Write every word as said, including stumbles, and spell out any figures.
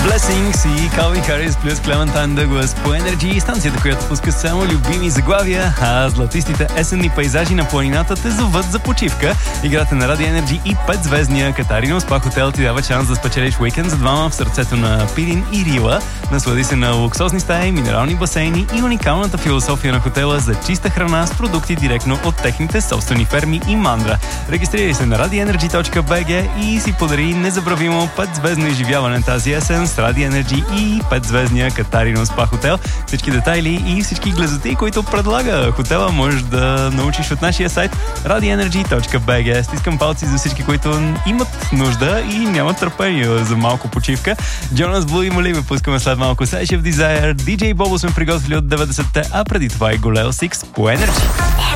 Blessings и Calvin Harris плюс Clementine Douglas по Energy, станцията, която пуска само любими заглавия, а златистите есенни пейзажи на планината те зоват за почивка. Играта на Radio Energy и петзвездния Катарино Спа хотел ти дава шанс да спечелиш уикенд за двама в сърцето на Пирин и Рила. Наслади се на луксозни стаи, минерални басейни и уникалната философия на хотела за чиста храна с продукти директно от техните собствени ферми и мандра. Регистрирай се на radio energy точка b g и си подари незабравимо петзвездно изживяване тази есен с Radio Energy и петзвездния Катарино Спа хотел. Всички детайли и всички глезоти, които предлага хотела, можеш да научиш от нашия сайт radio energy точка b g. Стискам палци за всички, които имат нужда и нямат търпение за малко почивка. Джонас Блу и Моливе пускаме след малко Session of Desire. Диджей Бобо сме приготвили от деветдесетте, а преди това и Голео Сикс по Energy.